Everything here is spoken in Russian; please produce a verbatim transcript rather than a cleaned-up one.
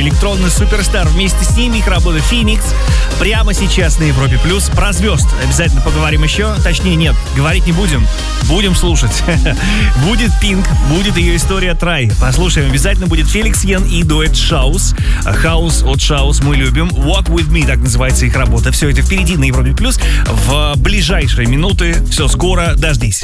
электронный суперстар. Вместе с ними их работа «Феникс» прямо сейчас на Европе+. Плюс про звезд обязательно поговорим еще. Точнее, нет, говорить не будем. Будем слушать. Будет Пинк, будет ее история «Трай». Послушаем. Обязательно будет Феликс Йен и дуэт «Шаус». «Хаус» от «Шаус» мы любим. «Walk with me» — так называется их работа. Все это впереди на Европе+. В ближайшие минуты. Все скоро. Дождись.